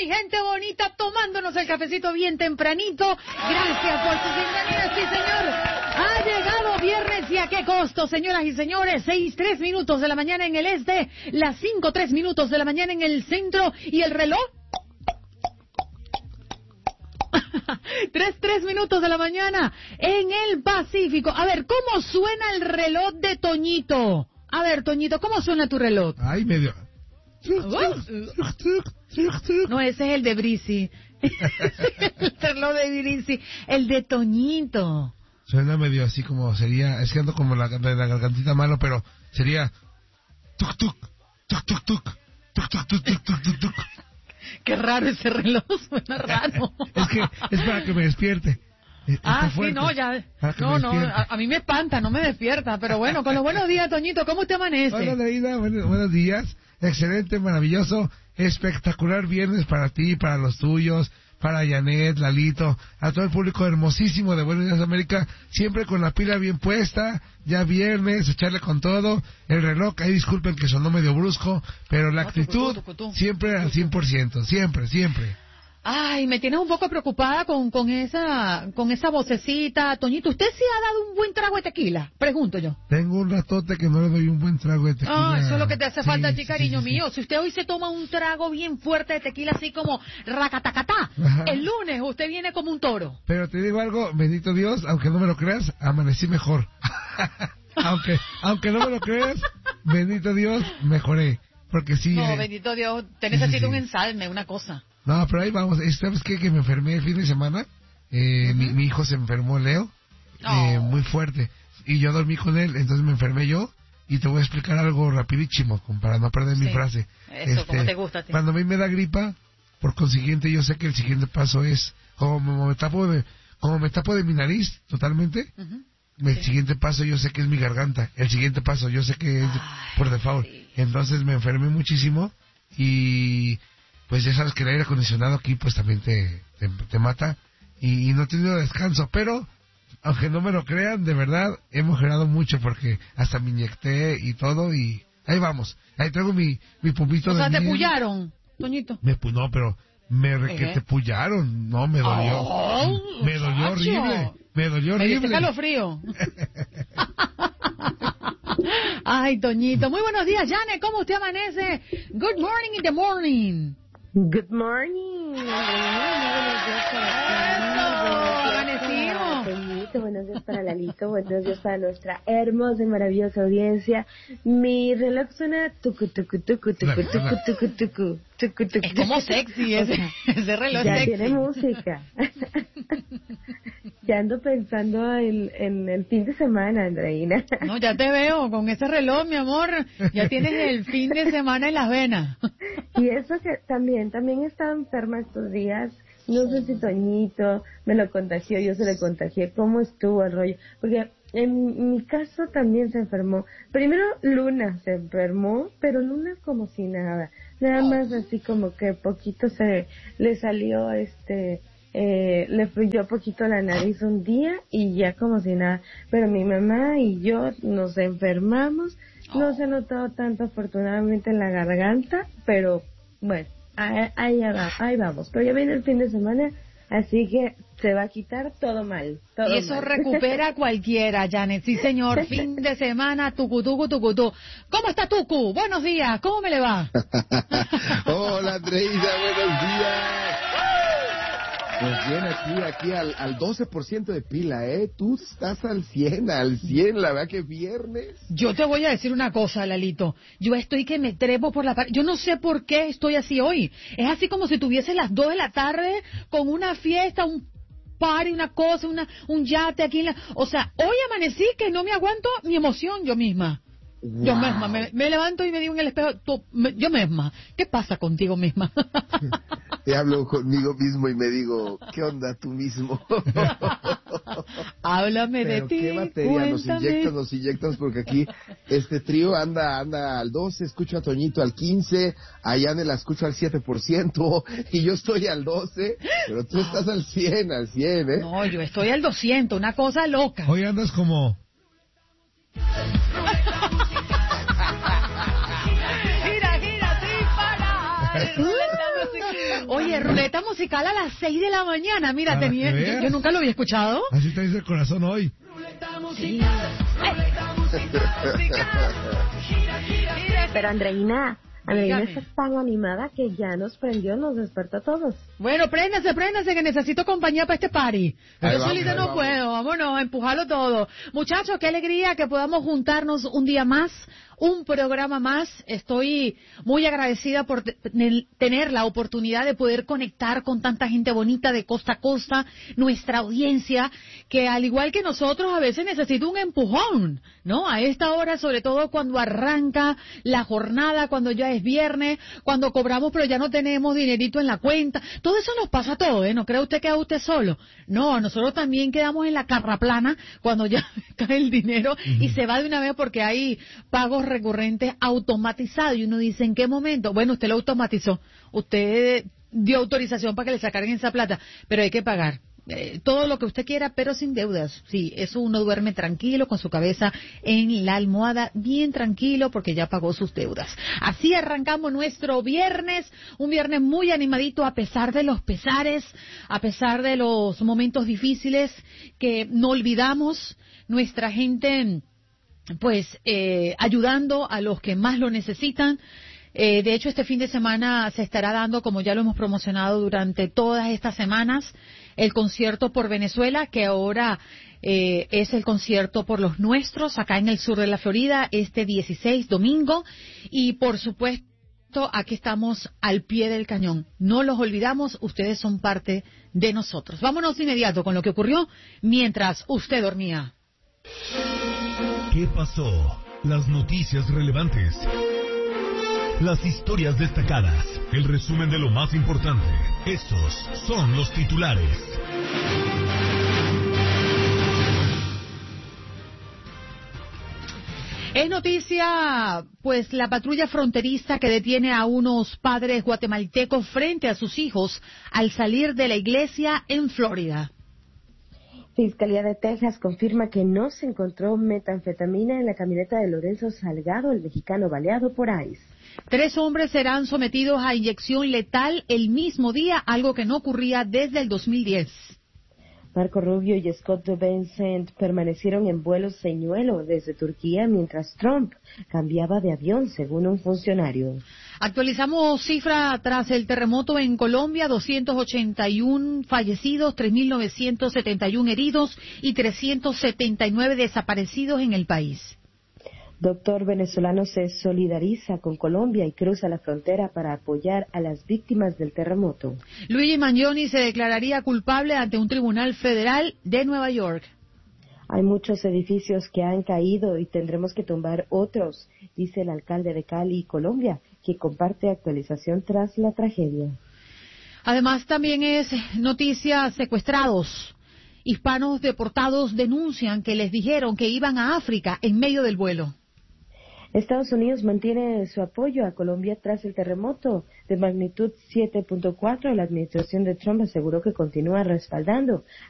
mi gente bonita, tomándonos el cafecito bien tempranito. Gracias por su sintonía, sí, señor. Ha llegado viernes y a qué costo, señoras y señores. 6:03 minutos de la mañana en el este, las 5:03 minutos de la mañana en el centro y el reloj. 3:03 minutos de la mañana en el Pacífico. A ver, ¿cómo suena el reloj de Toñito? A ver, Toñito, ¿cómo suena tu reloj? Ay, medio... No, ese es el de Brisi. El reloj de Brisi. El de Toñito. Suena medio así como sería... Es que ando como la gargantita malo, pero sería... Tuc, tuc, tuc, tuc, tuc, tuc, tuc, tuc, tuc, tuc, tuc. Qué raro ese reloj, suena raro. Es que es para que me despierte. Ah, sí, no, ya. No, a mí me espanta, no me despierta. Pero bueno, con los buenos días, Toñito, ¿cómo usted amanece? Hola, Leida, buenos días. Excelente, maravilloso, espectacular viernes para ti, para los tuyos, para Janet, Lalito, a todo el público hermosísimo de Buenos Días América, siempre con la pila bien puesta, ya viernes, echarle con todo, el reloj, ahí disculpen que sonó medio brusco, pero la actitud siempre al 100%, siempre. Ay, me tienes un poco preocupada con esa vocecita. Toñito, ¿usted sí ha dado un buen trago de tequila? Pregunto yo. Tengo un ratote que no le doy un buen trago de tequila. Ah, eso es lo que te hace falta a ti, cariño sí. mío. Si usted hoy se toma un trago bien fuerte de tequila, así como racatacatá, el lunes usted viene como un toro. Pero te digo algo, bendito Dios, aunque no me lo creas, amanecí mejor. aunque no me lo creas, bendito Dios, mejoré. Porque sí. No, bendito Dios, te necesito un ensalme, una cosa. No, pero ahí vamos. ¿Sabes qué? Que me enfermé el fin de semana. Mi hijo se enfermó, Leo, muy fuerte. Y yo dormí con él, entonces me enfermé yo. Y te voy a explicar algo rapidísimo, para no perder mi frase. Eso, como te gusta a ti. Cuando a mí me da gripa, por consiguiente, yo sé que el siguiente paso es, como me tapo de mi nariz totalmente, el siguiente paso yo sé que es mi garganta. El siguiente paso yo sé que es por default. Sí. Entonces me enfermé muchísimo y... Pues ya sabes que el aire acondicionado aquí pues también te mata y no he tenido descanso, pero aunque no me lo crean, de verdad he mejorado mucho porque hasta me inyecté y todo y ahí vamos, ahí traigo mi pupito de miel. O sea, ¿te pullaron, Toñito? No, pero te pullaron, no, me dolió, me dolió horrible. Me dio escalofrío. Ay, Toñito, muy buenos días, Janet, ¿cómo usted amanece? Good morning in the morning. Good morning. Buenos días para Lalito, buenos días para nuestra hermosa y maravillosa audiencia. Mi reloj suena tucu tucu tucu tucu tucu tucu tucu tucu tucu. Es como sexy ese reloj ya sexy. Tiene música. Ya ando pensando en el fin de semana, Andreina. No, ya te veo con ese reloj, mi amor. Ya tienes el fin de semana en las venas. Y eso que también he estado enferma estos días. No sé si Toñito me lo contagió, yo se le contagié. ¿Cómo estuvo el rollo? Porque en mi caso también se enfermó. Primero Luna se enfermó, pero Luna como si nada. Nada más así como que poquito le salió le fluyó poquito la nariz un día y ya como si nada. Pero mi mamá y yo nos enfermamos. No se ha notado tanto afortunadamente en la garganta, pero bueno. Ahí vamos, pero ya viene el fin de semana, así que se va a quitar todo mal. Todo y eso mal. recupera cualquiera, Janet. Sí, señor, fin de semana, tucutú. ¿Cómo está Tucu? Buenos días, ¿cómo me le va? Hola, Andreina, buenos días. Pues bien, aquí al 12% de pila, Tú estás al 100, la verdad que viernes. Yo te voy a decir una cosa, Lalito. Yo estoy que me trepo por la pared. Yo no sé por qué estoy así hoy. Es así como si tuviese las 2 de la tarde con una fiesta, un party, una cosa, un yate aquí en la... O sea, hoy amanecí que no me aguanto mi emoción yo misma. Wow. Yo misma, me levanto y me digo en el espejo, yo misma, ¿qué pasa contigo misma? Te hablo conmigo mismo y me digo, ¿qué onda tú mismo? Háblame de ti, ¿qué batería? cuéntame. Nos inyectas porque aquí este trío anda al 12, escucho a Toñito al 15, a Yane la escucho al 7% y yo estoy al 12, pero tú estás al 100, No, yo estoy al 200, una cosa loca. Hoy andas como... Gira, sin parar. Oye, ruleta musical a las 6 de la mañana. Mira, yo nunca lo había escuchado. Así te dice el corazón hoy. Sí. Pero Andreina Dígame. está tan animada que ya nos prendió, nos despertó a todos. Bueno, préndase, que necesito compañía para este party. Ahí Yo vamos, solita ahí no vamos. puedo, vámonos, a empujarlo todo. Muchachos, qué alegría que podamos juntarnos un día más, un programa más. Estoy muy agradecida por tener la oportunidad de poder conectar con tanta gente bonita de costa a costa, nuestra audiencia, que al igual que nosotros a veces necesita un empujón, ¿no? A esta hora, sobre todo cuando arranca la jornada, cuando ya es viernes, cuando cobramos pero ya no tenemos dinerito en la cuenta. Todo eso nos pasa a todos, ¿eh? No cree usted que a usted solo. No, nosotros también quedamos en la carraplana cuando ya cae el dinero y se va de una vez porque hay pagos recurrentes automatizados. Y uno dice, ¿en qué momento? Bueno, usted lo automatizó. Usted dio autorización para que le sacaran esa plata, pero hay que pagar. Todo lo que usted quiera, pero sin deudas. Sí, eso uno duerme tranquilo, con su cabeza en la almohada, bien tranquilo, porque ya pagó sus deudas. Así arrancamos nuestro viernes, un viernes muy animadito, a pesar de los pesares, a pesar de los momentos difíciles que no olvidamos. Nuestra gente, pues, ayudando a los que más lo necesitan. De hecho, este fin de semana se estará dando, como ya lo hemos promocionado durante todas estas semanas, el concierto por Venezuela, que ahora es el concierto por los nuestros, acá en el sur de la Florida, este 16, domingo. Y, por supuesto, aquí estamos al pie del cañón. No los olvidamos, ustedes son parte de nosotros. Vámonos de inmediato con lo que ocurrió mientras usted dormía. ¿Qué pasó? Las noticias relevantes. Las historias destacadas, el resumen de lo más importante. Estos son los titulares. Es noticia, pues, la patrulla fronteriza que detiene a unos padres guatemaltecos frente a sus hijos al salir de la iglesia en Florida. Fiscalía de Texas confirma que no se encontró metanfetamina en la camioneta de Lorenzo Salgado, el mexicano baleado por ICE. 3 hombres serán sometidos a inyección letal el mismo día, algo que no ocurría desde el 2010. Marco Rubio y Scott Bessent permanecieron en vuelo señuelo desde Turquía mientras Trump cambiaba de avión, según un funcionario. Actualizamos cifra tras el terremoto en Colombia: 281 fallecidos, 3.971 heridos y 379 desaparecidos en el país. Doctor venezolano se solidariza con Colombia y cruza la frontera para apoyar a las víctimas del terremoto. Luigi Mangione se declararía culpable ante un tribunal federal de Nueva York. Hay muchos edificios que han caído y tendremos que tumbar otros, dice el alcalde de Cali, Colombia, que comparte actualización tras la tragedia. Además, también es noticia: secuestrados. Hispanos deportados denuncian que les dijeron que iban a África en medio del vuelo. Estados Unidos mantiene su apoyo a Colombia tras el terremoto de magnitud 7.4. La administración de Trump aseguró que continúa respaldando